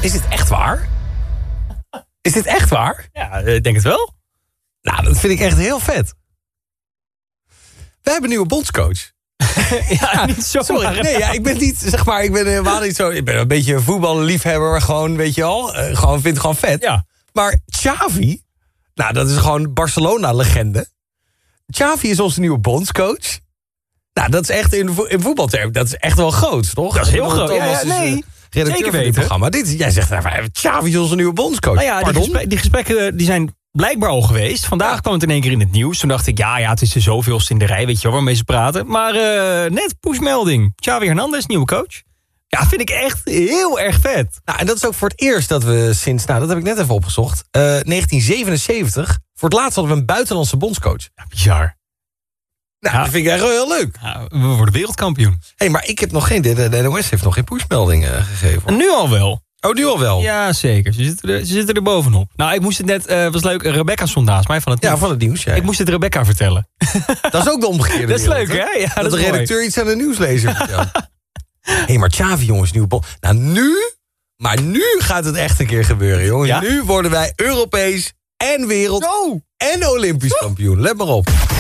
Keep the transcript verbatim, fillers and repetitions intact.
Is dit echt waar? Is dit echt waar? Ja, ik denk het wel. Nou, dat vind ik echt heel vet. We hebben een nieuwe bondscoach. ja, niet zo. Sorry, nee, ja, ik ben niet, zeg maar, ik ben helemaal niet zo... Ik ben een beetje een voetballiefhebber, gewoon, weet je al. Uh, gewoon, vind het gewoon vet. Ja. Maar Xavi, nou, dat is gewoon Barcelona-legende. Xavi is onze nieuwe bondscoach. Nou, dat is echt in, vo- in voetbalterm, dat is echt wel groot, toch? Dat is heel Want groot. Thomas Ja, ja, is, nee. uh, redacteur Zeker van dit weten. programma. Dit, is- jij zegt, nou, Xavi is onze nieuwe bondscoach. Nou ja, die, Pardon? gespre- die gesprekken die zijn blijkbaar al geweest. Vandaag Ja. kwam het in één keer in het nieuws. Toen dacht ik, ja, ja, het is de zoveelste in de rij. Weet je wel, waarmee ze praten. Maar uh, net pushmelding. Xavi Hernandez, nieuwe coach. Ja, vind ik echt heel erg vet. Nou, en dat is ook voor het eerst dat we sinds, nou, dat heb ik net even opgezocht, uh, negentien zevenenzeventig, voor het laatst hadden we een buitenlandse bondscoach. Ja, bizar. Nou, Ja. dat vind ik echt wel heel leuk. Ja, we worden wereldkampioen. Hé, hey, maar ik heb nog geen, de, de N O S heeft nog geen pushmelding uh, gegeven. En nu al wel. Oh, nu al wel? Ja, zeker. Ze zitten er, ze zitten er bovenop. Nou, ik moest het net, uh, was leuk, Rebecca Sondaas, mij van het Ja, nieuws. van het nieuws. Ja. Ik moest het Rebecca vertellen. Dat is ook de omgekeerde Dat is wereld, leuk, hè? Ja, dat, dat de is mooi. redacteur iets aan de nieuwslezer vertelt. Hé, hey, maar Xavi, jongens, nieuwe bond. Nou, nu, maar nu gaat het echt een keer gebeuren, jongens. Ja? Nu worden wij Europees en wereld Zo. en Olympisch kampioen. Let maar op.